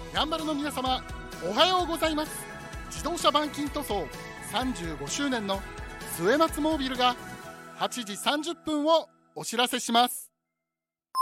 やんばるの皆様、おはようございます。自動車板金塗装35周年の末松モービルが8時30分をお知らせします。